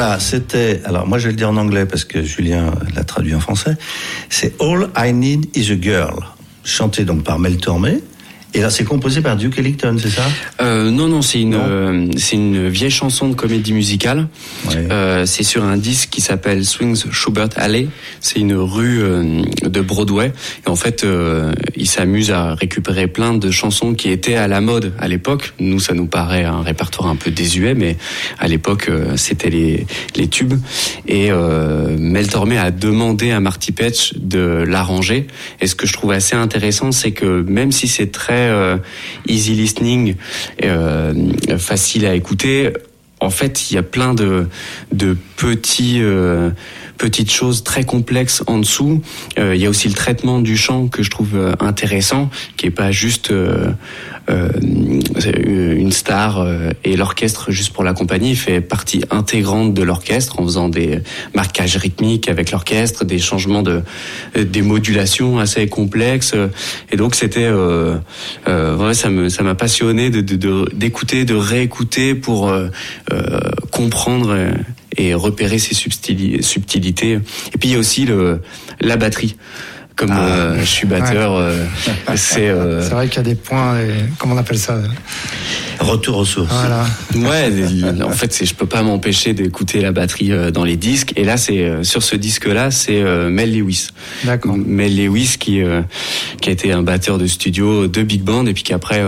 là, c'était, alors moi je vais le dire en anglais parce que Julien l'a traduit en français, c'est All I Need Is a Girl, chanté donc par Mel Tormé. Et là, c'est composé par Duke Ellington, c'est ça ? Non, c'est une vieille chanson de comédie musicale. Ouais. C'est sur un disque qui s'appelle Swings Schubert Alley. C'est une rue de Broadway. Et en fait, il s'amuse à récupérer plein de chansons qui étaient à la mode à l'époque. Nous, ça nous paraît un répertoire un peu désuet, mais à l'époque, c'était les tubes. Et Mel Tormé a demandé à Marty Petch de l'arranger. Et ce que je trouve assez intéressant, c'est que même si c'est très easy listening, facile à écouter. En fait, il y a plein de petites choses très complexes en dessous. Il y a aussi le traitement du chant que je trouve intéressant, qui est pas juste une star et l'orchestre juste pour l'accompagner. Il fait partie intégrante de l'orchestre en faisant des marquages rythmiques avec l'orchestre, des changements des modulations assez complexes. Et donc c'était ouais, ça m'a passionné d'écouter, de réécouter pour comprendre et repérer ces subtilités. Et puis il y a aussi la batterie. Comme je suis batteur, c'est vrai qu'il y a des points, comment on appelle ça ? Retour aux sources. Voilà. Ouais, en fait, je peux pas m'empêcher d'écouter la batterie dans les disques. Et là, sur ce disque-là, c'est Mel Lewis. D'accord. Mel Lewis qui a été un batteur de studio de big band et puis qui après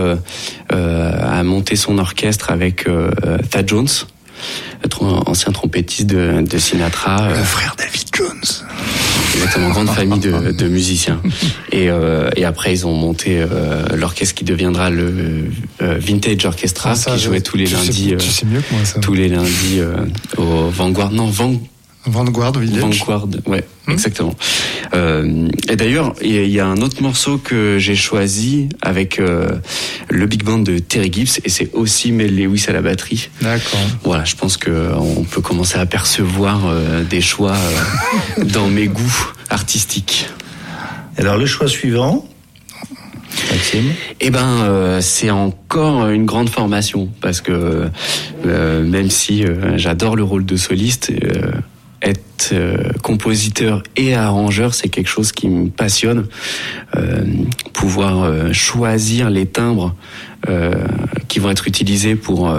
a monté son orchestre avec Thad Jones, ancien trompettiste de Sinatra. Le frère David Jones. Exactement, grande famille de musiciens. Et après, ils ont monté l'orchestre qui deviendra le Vintage Orchestra, qui jouait tous les lundis. Tu sais mieux que moi, ça. Tous les lundis au Vanguard. Non, Vanguard Village. Vanguard, ouais, exactement. Et d'ailleurs, il y a un autre morceau que j'ai choisi avec le big band de Terry Gibbs, et c'est aussi Mel Lewis à la batterie. D'accord. Voilà, je pense que on peut commencer à percevoir des choix dans mes goûts artistiques. Alors le choix suivant, Maxime ? C'est encore une grande formation parce que même si j'adore le rôle de soliste, être compositeur et arrangeur, c'est quelque chose qui me passionne. Pouvoir choisir les timbres qui vont être utilisés pour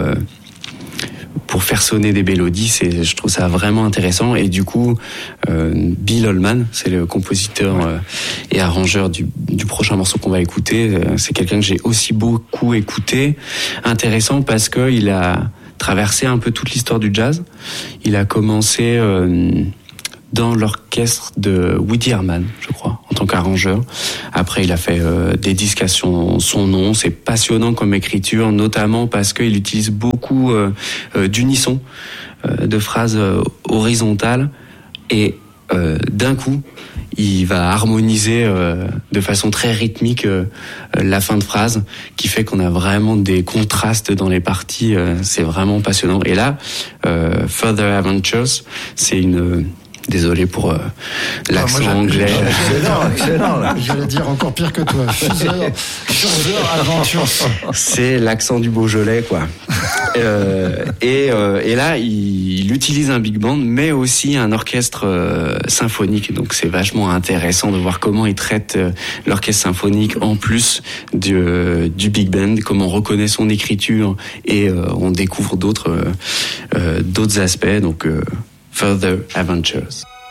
faire sonner des mélodies, je trouve ça vraiment intéressant. Et du coup, Bill Holman, c'est le compositeur et arrangeur du prochain morceau qu'on va écouter. C'est quelqu'un que j'ai aussi beaucoup écouté. Intéressant parce que il a traversé un peu toute l'histoire du jazz. Il a commencé dans l'orchestre de Woody Herman, je crois, en tant qu'arrangeur. Après, il a fait des disques à son nom. C'est passionnant comme écriture, notamment parce qu'il utilise beaucoup d'unisson, de phrases horizontales, et d'un coup, il va harmoniser de façon très rythmique la fin de phrase, qui fait qu'on a vraiment des contrastes dans les parties. C'est vraiment passionnant. Et là, Further Adventures, c'est désolé pour l'accent anglais. Excellent. J'allais dire encore pire que toi. Further Adventures. C'est l'accent du Beaujolais, quoi. Et là, il utilise un big band, mais aussi un orchestre symphonique. Donc, c'est vachement intéressant de voir comment il traite l'orchestre symphonique en plus du big band, comment on reconnaît son écriture et on découvre d'autres aspects. Donc, Further Adventures.